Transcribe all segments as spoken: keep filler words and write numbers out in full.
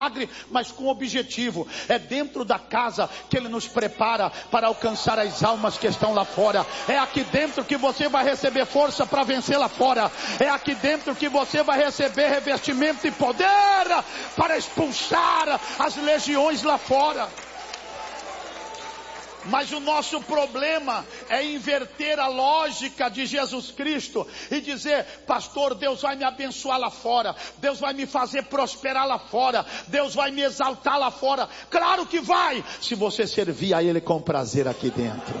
mas com objetivo. É dentro da casa que Ele nos prepara para alcançar as almas que estão lá fora. É aqui dentro que você vai receber força para vencer lá fora. É aqui dentro que você vai receber revestimento e poder para expulsar as legiões lá fora. Mas o nosso problema é inverter a lógica de Jesus Cristo e dizer: pastor, Deus vai me abençoar lá fora, Deus vai me fazer prosperar lá fora, Deus vai me exaltar lá fora. Claro que vai, se você servir a Ele com prazer aqui dentro.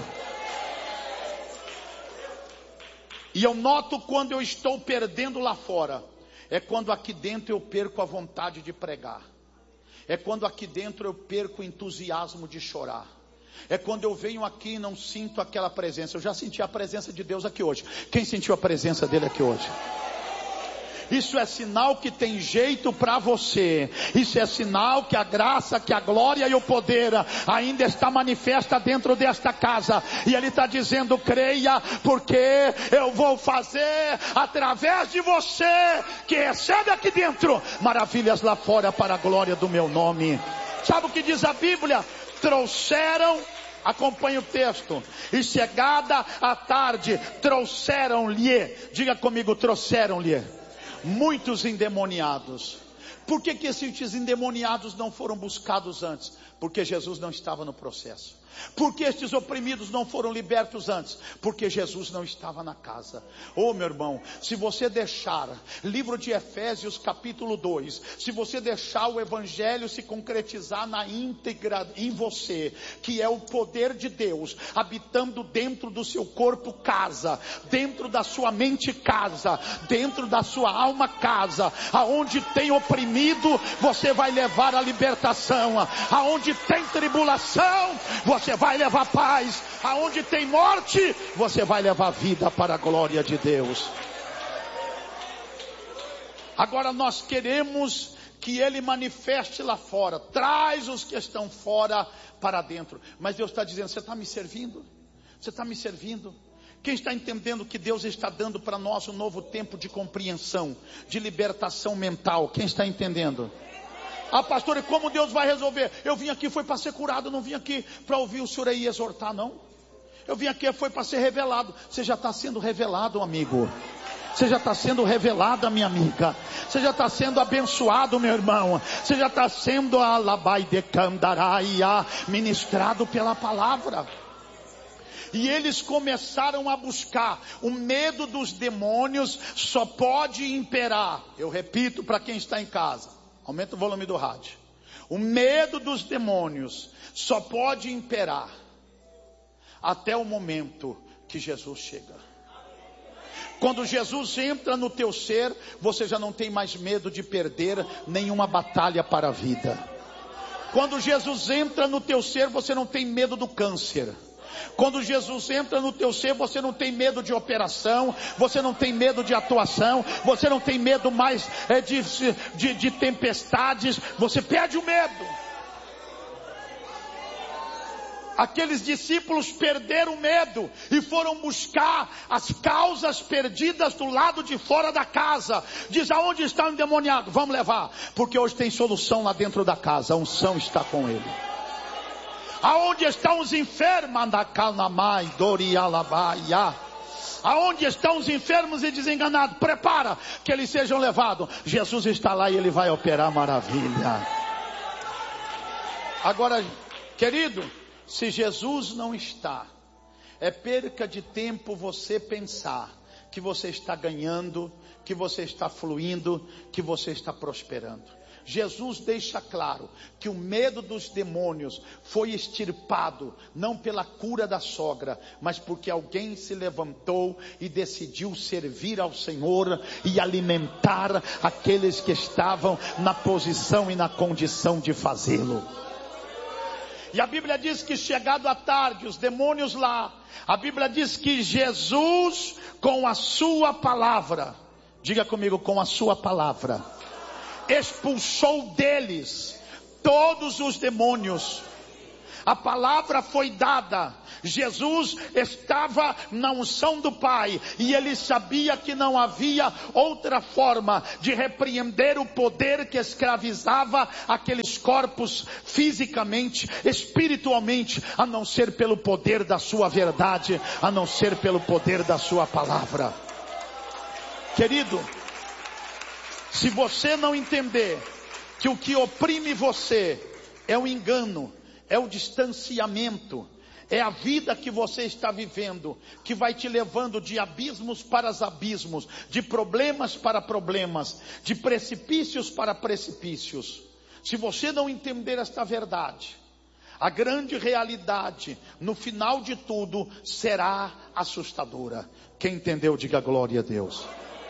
E eu noto quando eu estou perdendo lá fora, é quando aqui dentro eu perco a vontade de pregar, é quando aqui dentro eu perco o entusiasmo de chorar. É quando eu venho aqui e não sinto aquela presença. Eu já senti a presença de Deus aqui hoje. Quem sentiu a presença dele aqui hoje? Isso é sinal que tem jeito para você. Isso é sinal que a graça, que a glória e o poder ainda está manifesta dentro desta casa. E Ele está dizendo: creia, porque eu vou fazer através de você, que recebe aqui dentro, maravilhas lá fora para a glória do meu nome. Sabe o que diz a Bíblia? Trouxeram, acompanhe o texto, e chegada a tarde, trouxeram-lhe, diga comigo, trouxeram-lhe, muitos endemoniados. Por que que esses endemoniados não foram buscados antes? Porque Jesus não estava no processo. Por que estes oprimidos não foram libertos antes? Porque Jesus não estava na casa. Oh, meu irmão, se você deixar livro de Efésios capítulo dois, se você deixar o evangelho se concretizar na íntegra em você, que é o poder de Deus habitando dentro do seu corpo casa, dentro da sua mente casa, dentro da sua alma casa, aonde tem oprimido, você vai levar a libertação. Aonde tem tribulação, você vai levar paz. Aonde tem morte, você vai levar vida para a glória de Deus. Agora nós queremos que Ele manifeste lá fora. Traz os que estão fora para dentro. Mas Deus está dizendo: você está me servindo? Você está me servindo? Quem está entendendo que Deus está dando para nós um novo tempo de compreensão, de libertação mental? Quem está entendendo? Ah, pastor, e como Deus vai resolver? Eu vim aqui foi para ser curado, não vim aqui para ouvir o senhor aí exortar, não. Eu vim aqui foi para ser revelado. Você já está sendo revelado, amigo. Você já está sendo revelada, minha amiga. Você já está sendo abençoado, meu irmão. Você já está sendo alabai de candaraia, ministrado pela palavra. E eles começaram a buscar. O medo dos demônios só pode imperar. Eu repito para quem está em casa. Aumenta o volume do rádio. O medo dos demônios só pode imperar até o momento que Jesus chega. Quando Jesus entra no teu ser, você já não tem mais medo de perder nenhuma batalha para a vida. Quando Jesus entra no teu ser, você não tem medo do câncer. Quando Jesus entra no teu ser, você não tem medo de operação, você não tem medo de atuação, você não tem medo mais é, de, de, de tempestades, você perde o medo. Aqueles discípulos perderam o medo e foram buscar as causas perdidas do lado de fora da casa. Diz: aonde está o endemoniado? Vamos levar, porque hoje tem solução lá dentro da casa, a unção está com ele. Aonde estão os enfermos? Aonde estão os enfermos e desenganados? Prepara que eles sejam levados. Jesus está lá e Ele vai operar maravilha. Agora, querido, se Jesus não está, é perca de tempo você pensar que você está ganhando, que você está fluindo, que você está prosperando. Jesus deixa claro que o medo dos demônios foi extirpado, não pela cura da sogra, mas porque alguém se levantou e decidiu servir ao Senhor e alimentar aqueles que estavam na posição e na condição de fazê-lo. E a Bíblia diz que chegado à tarde, os demônios lá, a Bíblia diz que Jesus, com a sua palavra, diga comigo, com a sua palavra, expulsou deles todos os demônios. A palavra foi dada. Jesus estava na unção do Pai, e ele sabia que não havia outra forma de repreender o poder que escravizava aqueles corpos fisicamente, espiritualmente, a não ser pelo poder da sua verdade, a não ser pelo poder da sua palavra. Querido, se você não entender que o que oprime você é o engano, é o distanciamento, é a vida que você está vivendo, que vai te levando de abismos para os abismos, de problemas para problemas, de precipícios para precipícios. Se você não entender esta verdade, a grande realidade, no final de tudo, será assustadora. Quem entendeu, diga glória a Deus.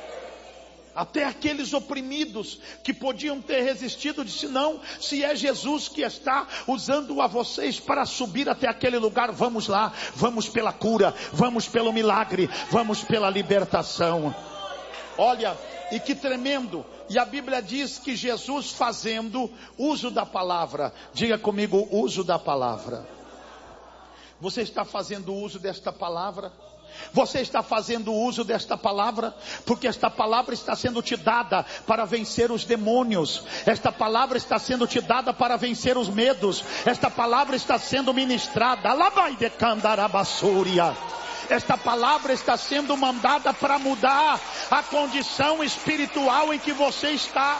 Até aqueles oprimidos que podiam ter resistido, disse: não, se é Jesus que está usando a vocês para subir até aquele lugar, vamos lá, vamos pela cura, vamos pelo milagre, vamos pela libertação. Olha, e que tremendo, e a Bíblia diz que Jesus fazendo uso da palavra, diga comigo, uso da palavra. Você está fazendo uso desta palavra? Você está fazendo uso desta palavra? Porque esta palavra está sendo te dada para vencer os demônios. Esta palavra está sendo te dada para vencer os medos. Esta palavra está sendo ministrada. Lá vai de Candarabassúria. Esta palavra está sendo mandada para mudar a condição espiritual em que você está.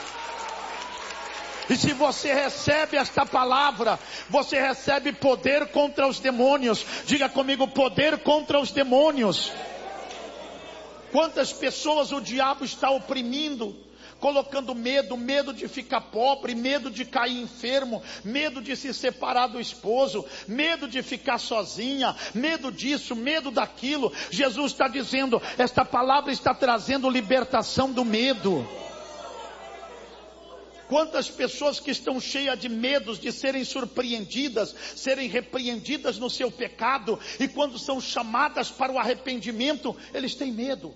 E se você recebe esta palavra, você recebe poder contra os demônios. Diga comigo, poder contra os demônios. Quantas pessoas o diabo está oprimindo, colocando medo, medo de ficar pobre, medo de cair enfermo, medo de se separar do esposo, medo de ficar sozinha, medo disso, medo daquilo. Jesus está dizendo, esta palavra está trazendo libertação do medo. Quantas pessoas que estão cheias de medos de serem surpreendidas, serem repreendidas no seu pecado, e quando são chamadas para o arrependimento, eles têm medo.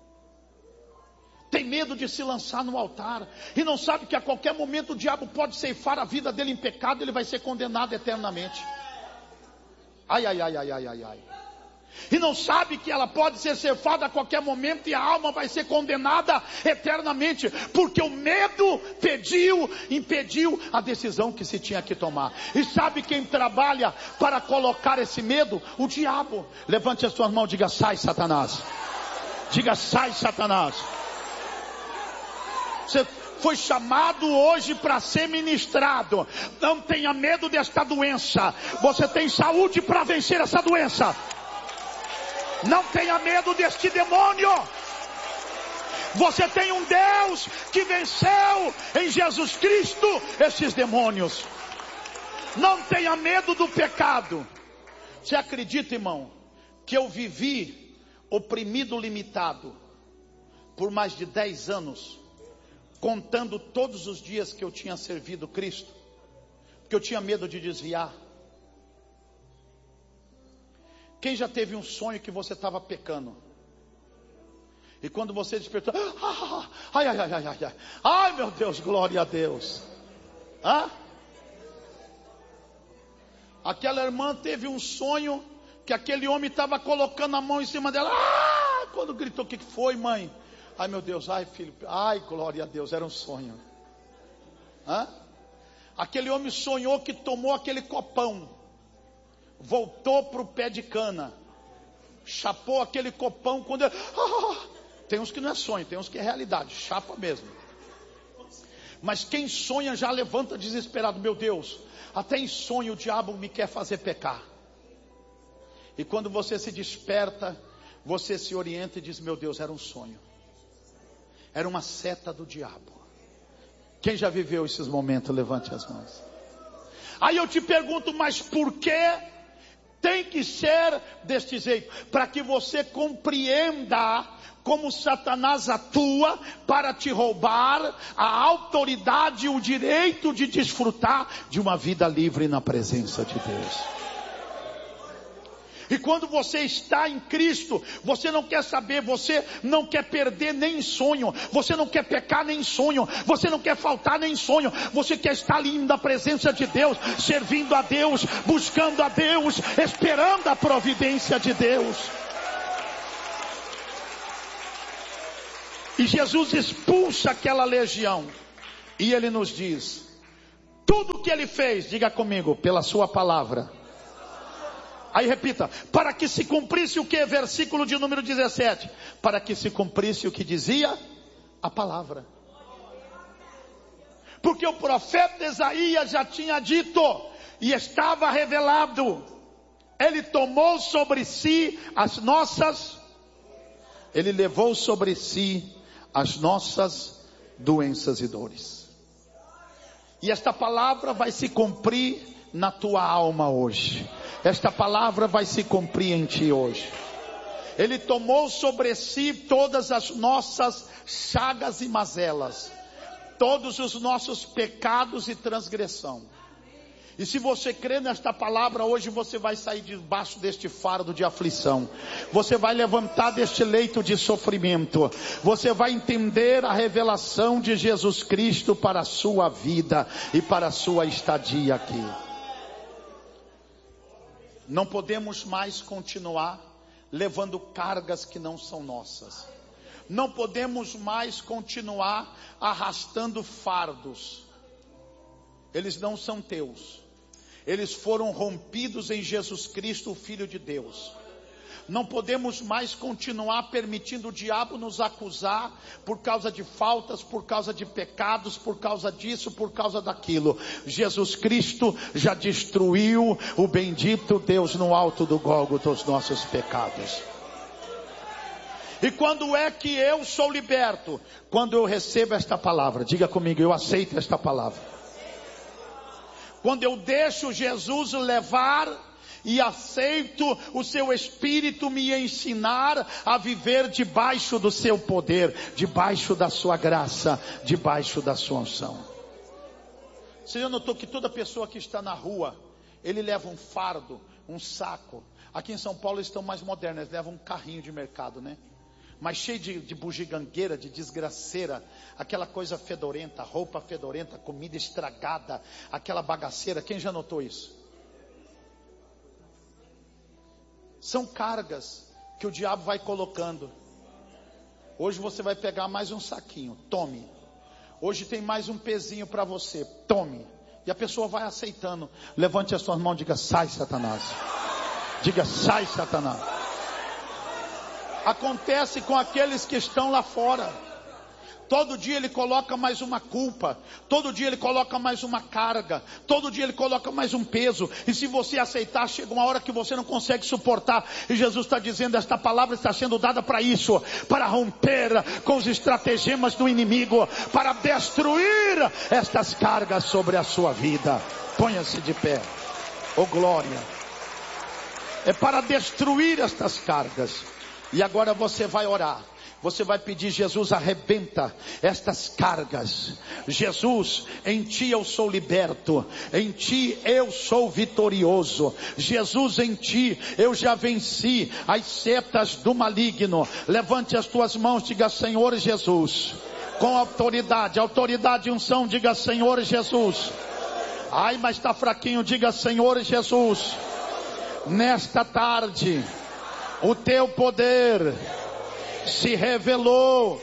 Tem medo de se lançar no altar, e não sabe que a qualquer momento o diabo pode ceifar a vida dele em pecado, e ele vai ser condenado eternamente. Ai, ai, ai, ai, ai, ai, ai. E não sabe que ela pode ser ceifada a qualquer momento e a alma vai ser condenada eternamente, porque o medo pediu, impediu a decisão que se tinha que tomar. E sabe quem trabalha para colocar esse medo? O diabo. Levante as suas mãos e diga: sai, Satanás. Diga: sai, Satanás. Você foi chamado hoje para ser ministrado. Não tenha medo desta doença. Você tem saúde para vencer essa doença. Não tenha medo deste demônio. Você tem um Deus que venceu em Jesus Cristo esses demônios. Não tenha medo do pecado. Você acredita, irmão, que eu vivi oprimido, limitado por mais de dez anos, contando todos os dias que eu tinha servido Cristo, porque eu tinha medo de desviar. Quem já teve um sonho que você estava pecando? E quando você despertou, ah, ai, ai, ai, ai, ai, ai, ai, meu Deus, glória a Deus. Hã? Aquela irmã teve um sonho que aquele homem estava colocando a mão em cima dela. Ah, quando gritou, o que foi, mãe? Ai, meu Deus, ai, filho, ai, glória a Deus, era um sonho. Hã? Aquele homem sonhou que tomou aquele copão. Voltou para o pé de cana, chapou aquele copão. Quando ele, ah, tem uns que não é sonho, tem uns que é realidade, chapa mesmo. Mas quem sonha já levanta desesperado. Meu Deus, até em sonho o diabo me quer fazer pecar. E quando você se desperta, você se orienta e diz: meu Deus, era um sonho, era uma seta do diabo. Quem já viveu esses momentos, levante as mãos. Aí eu te pergunto, mas por que tem que ser deste jeito? Para que você compreenda como Satanás atua para te roubar a autoridade e o direito de desfrutar de uma vida livre na presença de Deus. E quando você está em Cristo, você não quer saber, você não quer perder nem sonho, você não quer pecar nem sonho, você não quer faltar nem sonho, você quer estar ali na presença de Deus, servindo a Deus, buscando a Deus, esperando a providência de Deus. E Jesus expulsa aquela legião, e Ele nos diz, tudo o que Ele fez, diga comigo, pela sua palavra. Aí repita, para que se cumprisse o que? Versículo de número dezessete. Para que se cumprisse o que dizia a palavra. Porque o profeta Isaías já tinha dito, e estava revelado, ele tomou sobre si as nossas, ele levou sobre si as nossas doenças e dores. E esta palavra vai se cumprir na tua alma hoje. Esta palavra vai se cumprir em ti hoje. Ele tomou sobre si todas as nossas chagas e mazelas, todos os nossos pecados e transgressão. E se você crê nesta palavra, hoje você vai sair debaixo deste fardo de aflição. Você vai levantar deste leito de sofrimento. Você vai entender a revelação de Jesus Cristo para a sua vida e para a sua estadia aqui. Não podemos mais continuar levando cargas que não são nossas. Não podemos mais continuar arrastando fardos. Eles não são teus. Eles foram rompidos em Jesus Cristo, o Filho de Deus. Não podemos mais continuar permitindo o diabo nos acusar por causa de faltas, por causa de pecados, por causa disso, por causa daquilo. Jesus Cristo já destruiu o bendito Deus no alto do Gólgota os nossos pecados. E quando é que eu sou liberto? Quando eu recebo esta palavra. Diga comigo, eu aceito esta palavra. Quando eu deixo Jesus levar e aceito o seu Espírito me ensinar a viver debaixo do seu poder, debaixo da sua graça, debaixo da sua unção. Você já notou que toda pessoa que está na rua, ele leva um fardo, um saco. Aqui em São Paulo eles estão mais modernos, eles levam um carrinho de mercado, né? Mas cheio de, de bugigangueira, de desgraceira, aquela coisa fedorenta, roupa fedorenta, comida estragada, aquela bagaceira. Quem já notou isso? São cargas que o diabo vai colocando. Hoje você vai pegar mais um saquinho, tome. Hoje tem mais um pezinho para você, tome. E a pessoa vai aceitando. Levante as suas mãos e diga, sai Satanás. Diga, sai Satanás. Acontece com aqueles que estão lá fora. Todo dia ele coloca mais uma culpa. Todo dia ele coloca mais uma carga. Todo dia ele coloca mais um peso. E se você aceitar, chega uma hora que você não consegue suportar. E Jesus está dizendo, esta palavra está sendo dada para isso. Para romper com os estratagemas do inimigo. Para destruir estas cargas sobre a sua vida. Ponha-se de pé. Oh glória. É para destruir estas cargas. E agora você vai orar. Você vai pedir, Jesus, arrebenta estas cargas. Jesus, em ti eu sou liberto. Em ti eu sou vitorioso. Jesus, em ti eu já venci as setas do maligno. Levante as tuas mãos, diga, Senhor Jesus. Com autoridade, autoridade e unção, diga, Senhor Jesus. Ai, mas está fraquinho, diga, Senhor Jesus. Nesta tarde, o teu poder se revelou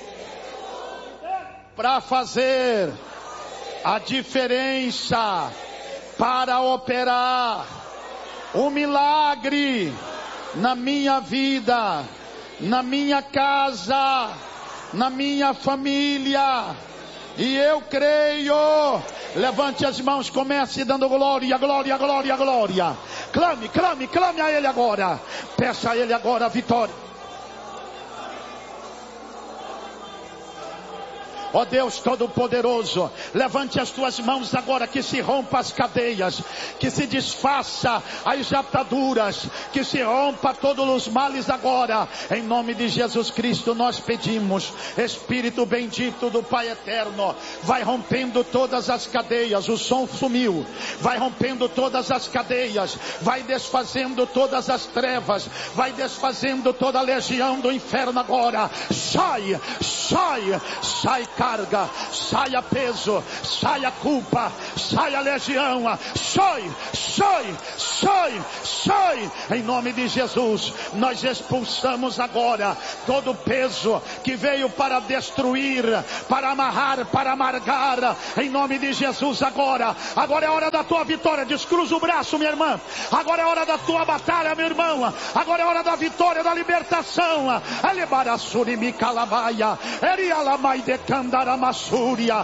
para fazer a diferença, para operar um milagre na minha vida, na minha casa, na minha família. E eu creio. Levante as mãos, comece dando glória, glória, glória, glória. Clame, clame, clame a Ele agora. Peça a Ele agora a vitória. Ó Deus Todo-Poderoso, levante as tuas mãos agora, que se rompa as cadeias, que se desfaça as ataduras, que se rompa todos os males agora, em nome de Jesus Cristo nós pedimos. Espírito bendito do Pai eterno, vai rompendo todas as cadeias, o som sumiu, vai rompendo todas as cadeias, vai desfazendo todas as trevas, vai desfazendo toda a legião do inferno agora. Sai, sai, sai carga, saia peso, saia culpa, saia legião, sai, sai, sai, sai, em nome de Jesus. Nós expulsamos agora todo peso que veio para destruir, para amarrar, para amargar, em nome de Jesus. Agora, agora é hora da tua vitória. Descruza o braço, minha irmã. Agora é hora da tua batalha, meu irmão. Agora é hora da vitória, da libertação. Elebarasurimi calamaia, erialamai de candaramassúria,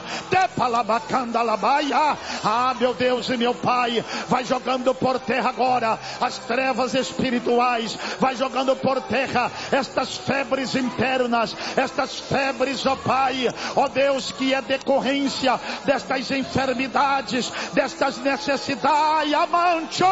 depalabacandalabaia. Ah, meu Deus e meu Pai, vai jogando por terra agora as trevas espirituais, vai jogando por terra estas febres internas, estas febres, ó Pai, ó Deus, que é decorrência destas enfermidades, destas necessidades. Amancho,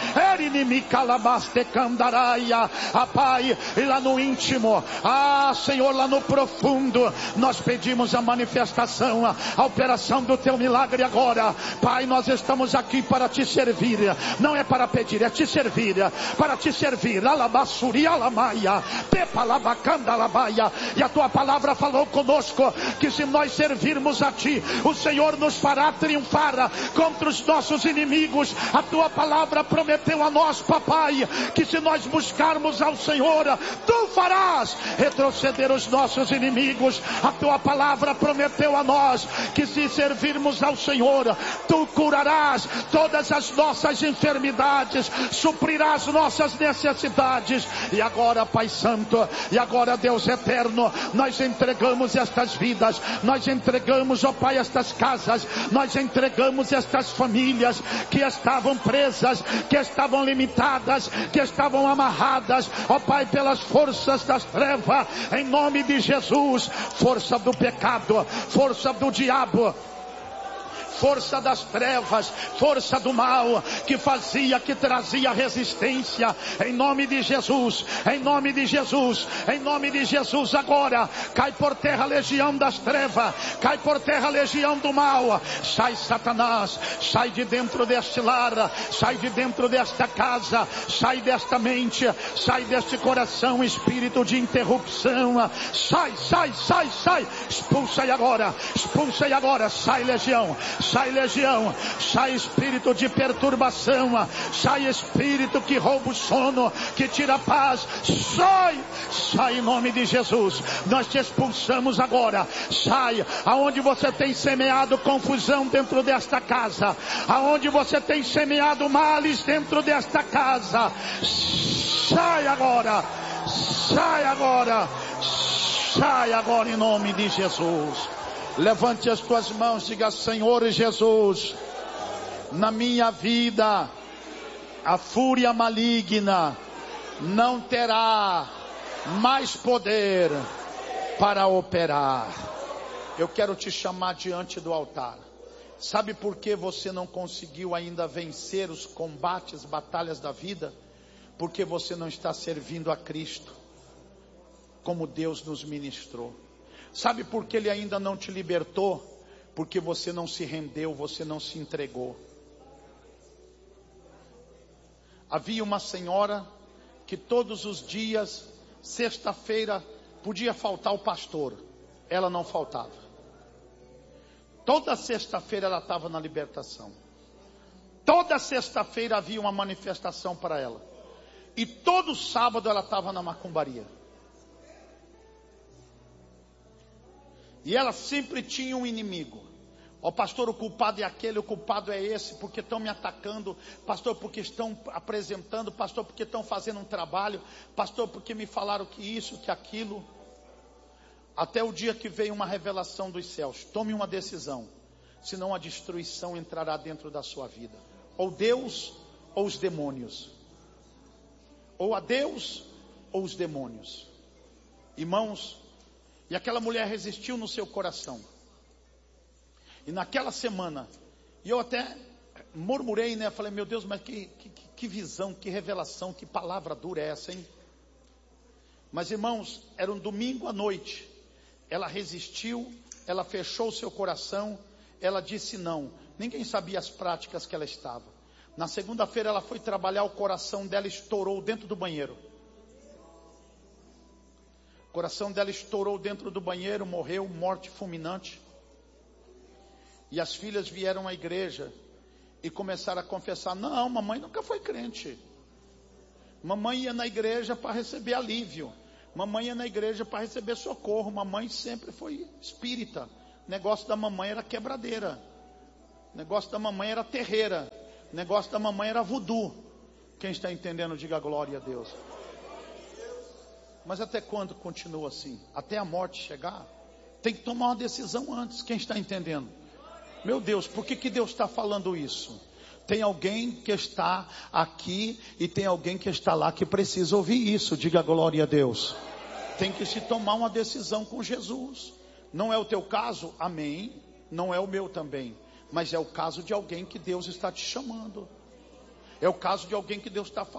erinimicalabaste candaraia, ah Pai, e lá no íntimo, ah Senhor, lá no profundo, nós pedimos a manifestação, a operação do teu milagre agora. Pai, nós estamos aqui para te servir, não é para pedir, é te servir, para te servir. Alabassuri alamaia, tepalabacandalabaia. E a tua palavra falou conosco que se nós servirmos a ti, o Senhor nos fará triunfar contra os nossos inimigos. A tua palavra prometeu a nós, papai, que se nós buscarmos ao Senhor, tu farás retroceder os nossos inimigos. A tua palavra prometeu a nós que se servirmos ao Senhor, tu curarás todas as nossas enfermidades, suprirás nossas necessidades. E agora, Pai Santo, e agora, Deus eterno, nós entregamos estas vidas, nós entregamos, ó Pai, estas casas, nós entregamos estas famílias que estavam presas, que estavam limitadas, que estavam amarradas, ó Pai, pelas forças das trevas, em nome de Jesus. Força do pecado, força do diabo, força das trevas, força do mal, que fazia, que trazia resistência, em nome de Jesus, em nome de Jesus, em nome de Jesus. Agora, cai por terra a legião das trevas, cai por terra a legião do mal. Sai, Satanás, sai de dentro deste lar, sai de dentro desta casa, sai desta mente, sai deste coração, espírito de interrupção. Sai, sai, sai, sai, expulsa aí agora, expulsa aí agora, sai legião, sai legião, sai espírito de perturbação, sai espírito que rouba o sono, que tira a paz, sai, sai em nome de Jesus. Nós te expulsamos agora. Sai, aonde você tem semeado confusão dentro desta casa, aonde você tem semeado males dentro desta casa, sai agora, sai agora, sai agora em nome de Jesus. Levante as tuas mãos, diga: Senhor Jesus, na minha vida a fúria maligna não terá mais poder para operar. Eu quero te chamar diante do altar. Sabe por que você não conseguiu ainda vencer os combates, batalhas da vida? Porque você não está servindo a Cristo como Deus nos ministrou. Sabe por que Ele ainda não te libertou? Porque você não se rendeu, você não se entregou. Havia uma senhora que todos os dias, sexta-feira, podia faltar o pastor. Ela não faltava. Toda sexta-feira ela estava na libertação. Toda sexta-feira havia uma manifestação para ela. E todo sábado ela estava na macumbaria. E ela sempre tinha um inimigo. Ó oh, pastor, o culpado é aquele, o culpado é esse, porque estão me atacando. Pastor, porque estão apresentando. Pastor, porque estão fazendo um trabalho. Pastor, porque me falaram que isso, que aquilo. Até o dia que veio uma revelação dos céus. Tome uma decisão, senão a destruição entrará dentro da sua vida. Ou Deus, ou os demônios. Ou a Deus, ou os demônios. Irmãos, e aquela mulher resistiu no seu coração. E naquela semana, e eu até murmurei, né? Falei, meu Deus, mas que, que, que visão, que revelação, que palavra dura é essa, hein? Mas irmãos, era um domingo à noite. Ela resistiu, ela fechou o seu coração, ela disse não. Ninguém sabia as práticas que ela estava. Na segunda-feira ela foi trabalhar, o coração dela estourou dentro do banheiro. O coração dela estourou dentro do banheiro, morreu, morte fulminante. E as filhas vieram à igreja e começaram a confessar, não, mamãe nunca foi crente. Mamãe ia na igreja para receber alívio. Mamãe ia na igreja para receber socorro. Mamãe sempre foi espírita. O negócio da mamãe era quebradeira. O negócio da mamãe era terreira. O negócio da mamãe era voodoo. Quem está entendendo, diga glória a Deus. Mas até quando continua assim? Até a morte chegar? Tem que tomar uma decisão antes. Quem está entendendo? Meu Deus, por que que Deus está falando isso? Tem alguém que está aqui e tem alguém que está lá que precisa ouvir isso. Diga glória a Deus. Tem que se tomar uma decisão com Jesus. Não é o teu caso? Amém. Não é o meu também. Mas é o caso de alguém que Deus está te chamando. É o caso de alguém que Deus está falando.